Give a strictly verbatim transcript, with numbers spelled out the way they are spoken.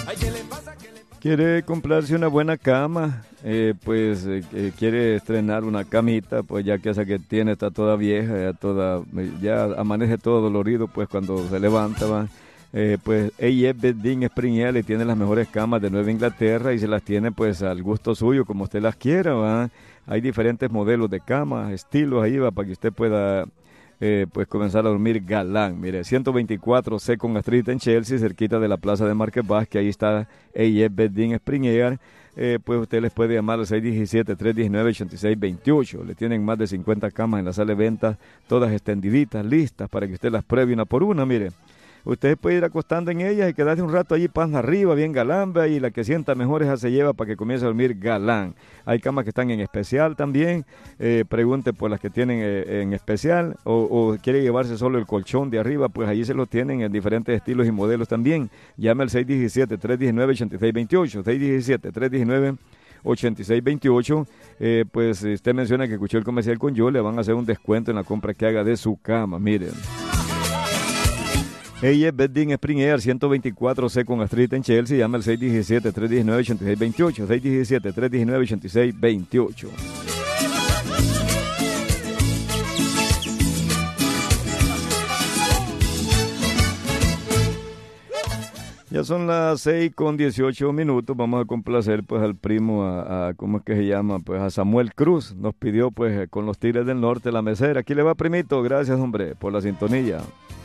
Quiere comprarse una buena cama, eh, pues eh, eh, quiere estrenar una camita, pues ya que esa que tiene está toda vieja, ya toda, ya amanece todo dolorido, pues cuando se levanta, va. Eh, pues A E F Bedding Spring Air le tiene las mejores camas de Nueva Inglaterra y se las tiene pues al gusto suyo, como usted las quiera, va. Hay diferentes modelos de camas, estilos ahí, va, para que usted pueda eh, pues comenzar a dormir galán. Mire, ciento veinticuatro Second Street en Chelsea, cerquita de la plaza de Market Basque, ahí está A E F Bedding Spring Air. Eh, pues usted les puede llamar al seis uno siete, tres uno nueve, ocho seis dos ocho. Le tienen más de cincuenta camas en la sala de ventas, todas extendiditas, listas para que usted las pruebe una por una, mire. Usted puede ir acostando en ellas y quedarse un rato allí panza arriba, bien galán, y la que sienta mejor esa se lleva para que comience a dormir galán. Hay camas que están en especial también, eh, pregunte por las que tienen eh, en especial, o, o quiere llevarse solo el colchón de arriba, pues allí se lo tienen en diferentes estilos y modelos también. Llame al seis uno siete, tres uno nueve, ocho seis dos ocho, seis uno siete, tres uno nueve, ocho seis dos ocho, eh, pues si usted menciona que escuchó el comercial con yo, le van a hacer un descuento en la compra que haga de su cama, miren. Ella es Bedding Spring Air, ciento veinticuatro Second Street en Chelsea. Llama al seis uno siete, tres uno nueve, ocho seis dos ocho, seis uno siete, tres uno nueve, ocho seis dos ocho. Ya son las seis con dieciocho minutos. Vamos a complacer pues al primo, a, a ¿cómo es que se llama? Pues a Samuel Cruz. Nos pidió pues con los Tigres del Norte la mesera. Aquí le va, primito. Gracias, hombre, por la sintonía.